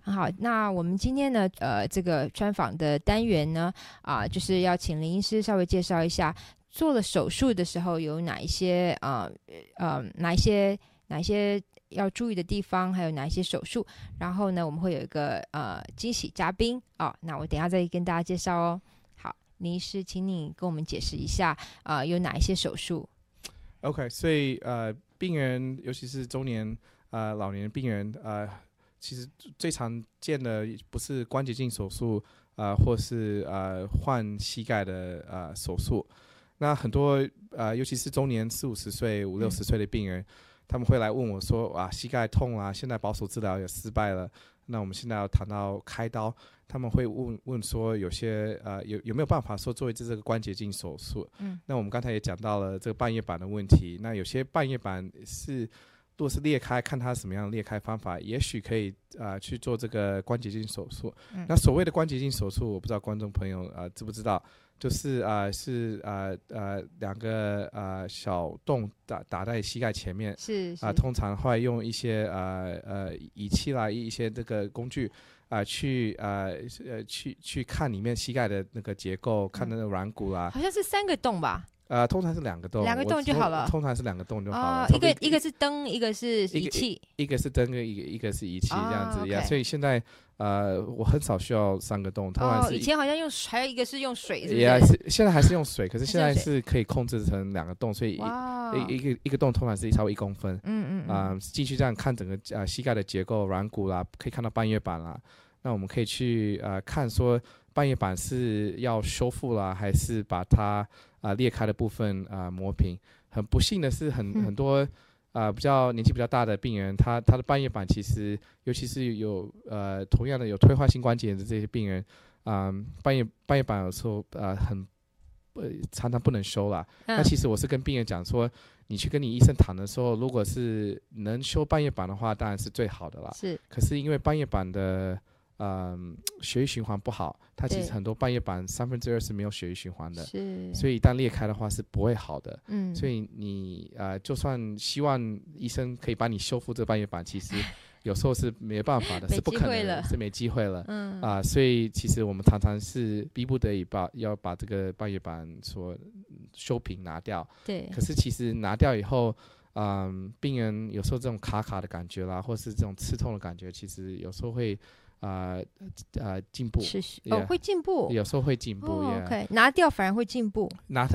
很好。那我们今天呢，这个专访的单元呢，就是要请林医师稍微介绍一下，做了手术的时候有哪一些哪一些要注意的地方，还有哪一些手术。然后呢，我们会有一个惊喜嘉宾那我等一下再跟大家介绍哦。好，林医师，请你跟我们解释一下有哪一些手术。 OK， 所以病人尤其是中年老年病人其实最常见的不是关节镜手术或是换膝盖的手术。那很多尤其是中年40-50岁、50-60岁的病人，他们会来问我说膝盖痛现在保守治疗也失败了，那我们现在要谈到开刀，他们会问说有些有没有办法说做这个关节镜手术。那我们刚才也讲到了这个半月板的问题，那有些半月板如果是裂开，看它什么样的裂开方法，也许可以去做这个关节镜手术。那所谓的关节镜手术，我不知道观众朋友知不知道，就是两个小洞打在膝盖前面， 是通常会用一些仪器啦，一些这个工具去看里面膝盖的那个结构，看那个软骨啦。 好像是3个洞吧？ 通常是2个洞， 两个洞就好了。 通常是2个洞就好了。 一个是灯，一个是仪器， 一个是灯跟一个是仪器这样子。 okay 所以现在我很少需要3个洞，通常是以前好像还有一个是用水，是不是？ 现在还是用水，可是现在是可以控制成2个洞，所以一个洞通常是超过1公分。进去这样看整个膝盖的结构、软骨啦，可以看到半月板啦。那我们可以去看说半月板是要修复啦，还是把它裂开的部分磨平。很不幸的是很多比较年纪比较大的病人，他的半月板其实尤其是有同样的有退化性关节炎的这些病人，半月板有时候常常不能修啦。那其实我是跟病人讲说，你去跟你医生谈的时候，如果是能修半月板的话，当然是最好的啦。可是因为半月板的血液循环不好，它其实很多半月板2/3是没有血液循环的，所以一旦裂开的话是不会好的。所以你就算希望医生可以帮你修复这个半月板，其实有时候是没办法的，是不可能的，是没机会了。所以其实我们常常是逼不得已要把这个半月板所修平拿掉。可是其实拿掉以后，病人有时候这种卡卡的感觉啦，或是这种刺痛的感觉，其实有时候会进步， 会进步， 有时候会进步。 OK， 拿掉反而会进步， 那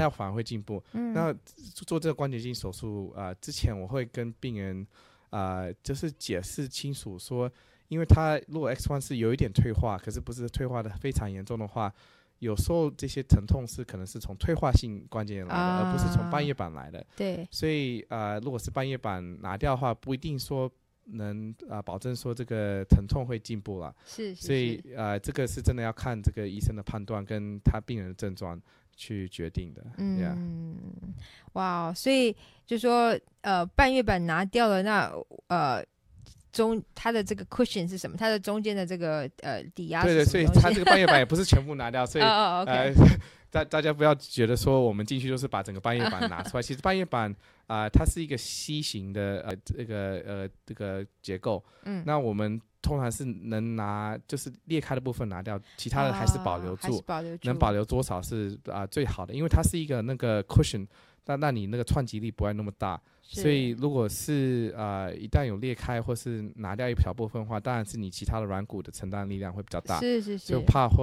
做这个关节镜手术之前，我会跟病人就是解释清楚说，因为他如果 X1 是有一点退化，可是不是退化的非常严重的话，有时候这些疼痛是可能是从退化性关节炎来的，而不是从半月板来的。所以如果是半月板拿掉的话，不一定说能保证说这个疼痛会进步了。所以这个是真的要看这个医生的判断跟他病人的症状去决定的。 哇，所以就说半月板拿掉了，那它的这个 cushion 是什么？它的中间的这个抵压是什么东西？ 所以它这个半月板也不是全部拿掉，所以 okay 大家不要觉得说我们进去就是把整个半月板拿出来。其实半月板它是一个 C 型的这个结构。那我们通常是能拿就是裂开的部分拿掉，其他的还是保留住，能保留多少是最好的，因为它是一个那个 cushion， 那你那个串击力不会那么大。所以如果是一旦有裂开或是拿掉一小部分的话，当然是你其他的软骨的承担力量会比较大，就怕